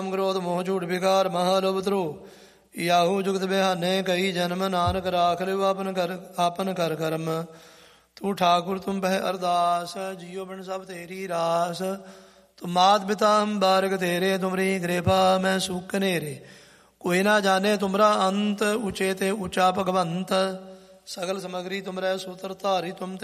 क्रोध मोह झूठ विकार महालोभ द्रोह याहू जुगत बिहाने कई जन्म नानक राख लियो आपन कर कर्म तू ठाकुर तुम बह अरदास जियो बन सब तेरी रास तुम मात पिता हम बारग तेरे तुमरी कृपा मैं सुख नेरे कोई ना जाने तुमरा अंत ऊंचे ते ऊंचा भगवंत सगल समग्री तुमरे सूत्र धारी तुम